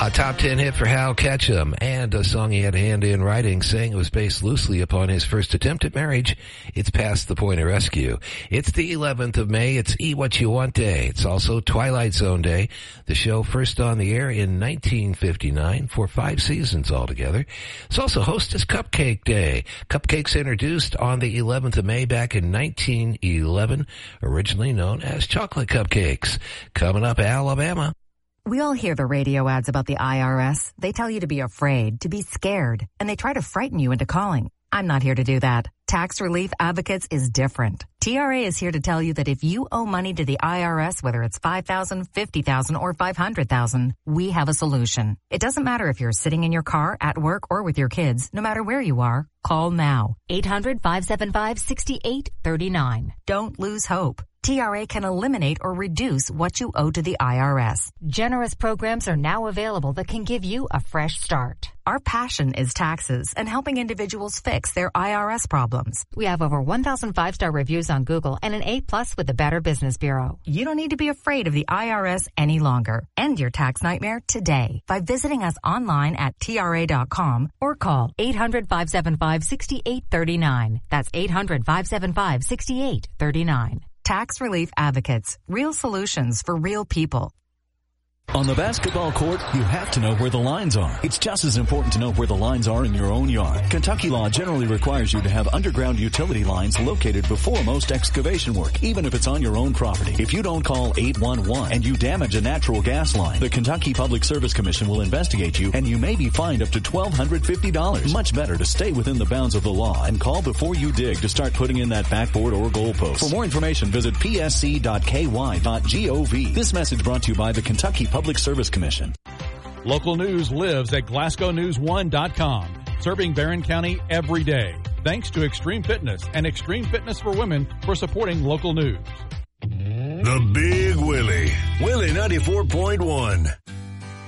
A top 10 hit for Hal Ketchum, and a song he had a hand in writing, saying it was based loosely upon his first attempt at marriage. It's Past the Point of Rescue. It's the 11th of May. It's Eat What You Want Day. It's also Twilight Zone Day. The show first on the air in 1959 for 5 seasons altogether. It's also Hostess Cupcake Day. Cupcakes introduced on the 11th of May back in 1911, originally known as chocolate cupcakes. Coming up, Alabama. We all hear the radio ads about the IRS. They tell you to be afraid, to be scared, and they try to frighten you into calling. I'm not here to do that. Tax Relief Advocates is different. TRA is here to tell you that if you owe money to the IRS, whether it's $5,000, $50,000, or $500,000, we have a solution. It doesn't matter if you're sitting in your car, at work, or with your kids. No matter where you are, call now. 800-575-6839. Don't lose hope. TRA can eliminate or reduce what you owe to the IRS. Generous programs are now available that can give you a fresh start. Our passion is taxes and helping individuals fix their IRS problems. We have over 1,000 5-star reviews on Google and an A+ with the Better Business Bureau. You don't need to be afraid of the IRS any longer. End your tax nightmare today by visiting us online at TRA.com or call 800-575-6839. That's 800-575-6839. Tax Relief Advocates. Real solutions for real people. On the basketball court, you have to know where the lines are. It's just as important to know where the lines are in your own yard. Kentucky law generally requires you to have underground utility lines located before most excavation work, even if it's on your own property. If you don't call 811 and you damage a natural gas line, the Kentucky Public Service Commission will investigate you, and you may be fined up to $1,250. Much better to stay within the bounds of the law and call before you dig to start putting in that backboard or goalpost. For more information, visit psc.ky.gov. This message brought to you by the Kentucky Public Service Commission. Local news lives at GlasgowNews1.com, serving Barron County every day. Thanks to Extreme Fitness and Extreme Fitness for Women for supporting local news. The Big Willie, Willie 94.1.